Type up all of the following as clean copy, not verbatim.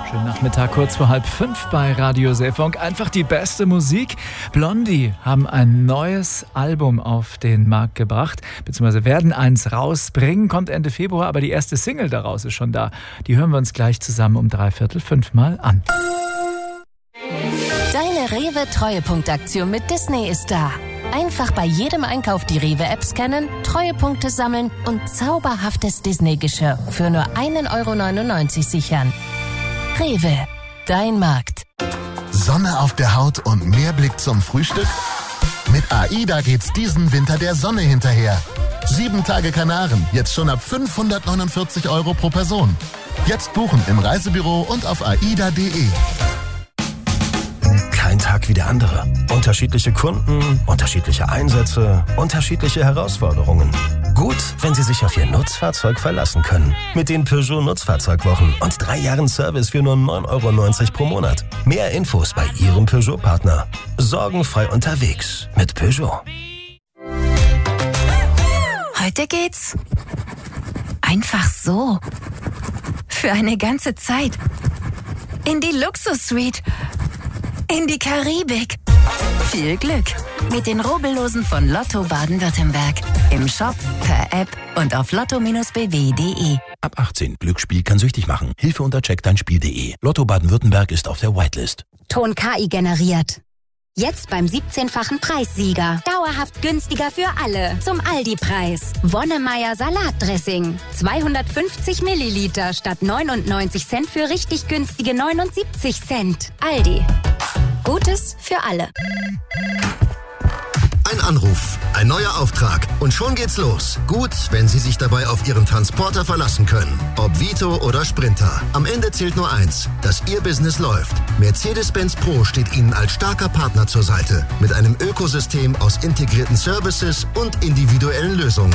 Schönen Nachmittag, kurz vor 4:30 bei Radio Seefunk. Einfach die beste Musik. Blondie haben ein neues Album auf den Markt gebracht, beziehungsweise werden eins rausbringen. Kommt Ende Februar, aber die erste Single daraus ist schon da. Die hören wir uns gleich zusammen um 4:45 mal an. Deine Rewe-Treuepunktaktion mit Disney ist da. Einfach bei jedem Einkauf die Rewe-App scannen, Treuepunkte sammeln und zauberhaftes Disney-Geschirr für nur 1,99 € sichern. Rewe, dein Markt. Sonne auf der Haut und mehr Blick zum Frühstück? Mit AIDA geht's diesen Winter der Sonne hinterher. 7 Tage Kanaren, jetzt schon ab 549 € pro Person. Jetzt buchen im Reisebüro und auf aida.de. Kein Tag wie der andere. Unterschiedliche Kunden, unterschiedliche Einsätze, unterschiedliche Herausforderungen. Gut, wenn Sie sich auf Ihr Nutzfahrzeug verlassen können. Mit den Peugeot Nutzfahrzeugwochen und 3 Jahren Service für nur 9,90 € pro Monat. Mehr Infos bei Ihrem Peugeot-Partner. Sorgenfrei unterwegs mit Peugeot. Heute geht's einfach so. Für eine ganze Zeit. In die Luxus-Suite. In die Karibik. Viel Glück mit den Rubbellosen von Lotto Baden-Württemberg. Im Shop, per App und auf lotto-bw.de. Ab 18. Glücksspiel kann süchtig machen. Hilfe unter checkdeinspiel.de. Lotto Baden-Württemberg ist auf der Whitelist. Ton KI generiert. Jetzt beim 17-fachen Preissieger. Dauerhaft günstiger für alle. Zum Aldi-Preis. Wonnemeier Salatdressing. 250 Milliliter statt 99 Cent für richtig günstige 79 Cent. Aldi. Gutes für alle. Ein Anruf, ein neuer Auftrag und schon geht's los. Gut, wenn Sie sich dabei auf Ihren Transporter verlassen können. Ob Vito oder Sprinter. Am Ende zählt nur eins, dass Ihr Business läuft. Mercedes-Benz Pro steht Ihnen als starker Partner zur Seite. Mit einem Ökosystem aus integrierten Services und individuellen Lösungen.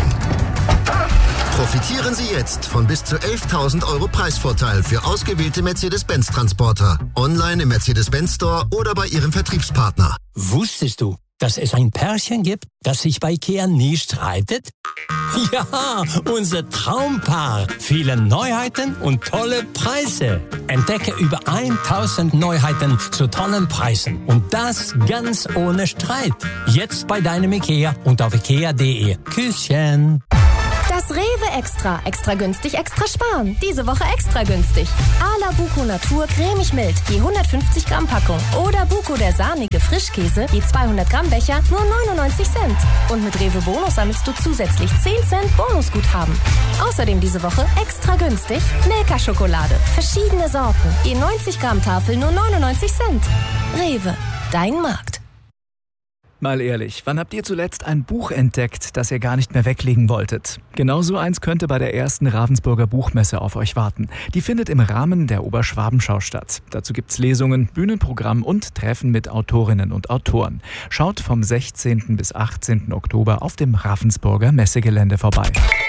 Profitieren Sie jetzt von bis zu 11.000 € Preisvorteil für ausgewählte Mercedes-Benz-Transporter. Online im Mercedes-Benz Store oder bei Ihrem Vertriebspartner. Wusstest du, dass es ein Pärchen gibt, das sich bei IKEA nie streitet? Ja, unser Traumpaar. Viele Neuheiten und tolle Preise. Entdecke über 1000 Neuheiten zu tollen Preisen. Und das ganz ohne Streit. Jetzt bei deinem IKEA und auf ikea.de. Küsschen. Das Rewe Extra. Extra günstig, extra sparen. Diese Woche extra günstig. Ala Buko Natur cremig mild, je 150 Gramm Packung. Oder Buko der sahnige Frischkäse, je 200 Gramm Becher, nur 99 Cent. Und mit Rewe Bonus sammelst du zusätzlich 10 Cent Bonusguthaben. Außerdem diese Woche extra günstig Milka-Schokolade. Verschiedene Sorten, je 90 Gramm Tafel, nur 99 Cent. Rewe, dein Markt. Mal ehrlich, wann habt ihr zuletzt ein Buch entdeckt, das ihr gar nicht mehr weglegen wolltet? Genauso eins könnte bei der ersten Ravensburger Buchmesse auf euch warten. Die findet im Rahmen der Oberschwabenschau statt. Dazu gibt's Lesungen, Bühnenprogramm und Treffen mit Autorinnen und Autoren. Schaut vom 16. bis 18. Oktober auf dem Ravensburger Messegelände vorbei.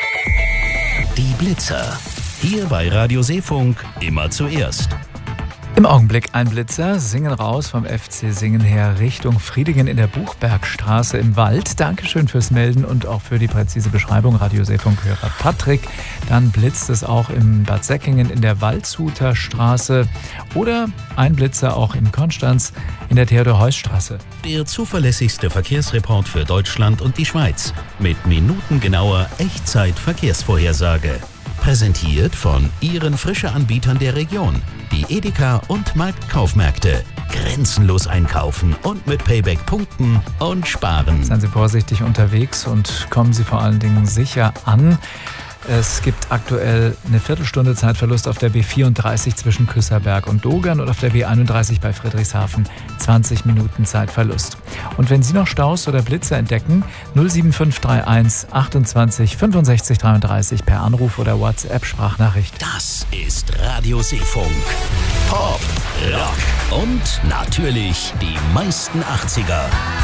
Die Blitzer. Hier bei Radio Seefunk immer zuerst. Im Augenblick ein Blitzer, Singen raus vom FC Singen her Richtung Friedingen in der Buchbergstraße im Wald. Dankeschön fürs Melden und auch für die präzise Beschreibung, Radio Seefunk-Hörer Patrick. Dann blitzt es auch in Bad Säckingen in der Waldshuter Straße oder ein Blitzer auch in Konstanz in der Theodor-Heuss-Straße. Der zuverlässigste Verkehrsreport für Deutschland und die Schweiz mit minutengenauer Echtzeit-Verkehrsvorhersage. Präsentiert von Ihren Frische-Anbietern der Region. Die Edeka und Marktkaufmärkte. Grenzenlos einkaufen und mit Payback punkten und sparen. Seien Sie vorsichtig unterwegs und kommen Sie vor allen Dingen sicher an. Es gibt aktuell eine Viertelstunde Zeitverlust auf der B34 zwischen Küsserberg und Dogern und auf der B31 bei Friedrichshafen 20 Minuten Zeitverlust. Und wenn Sie noch Staus oder Blitze entdecken, 07531 28 65 33 per Anruf oder WhatsApp-Sprachnachricht. Das ist Radio Seefunk. Pop, Rock und natürlich die meisten 80er.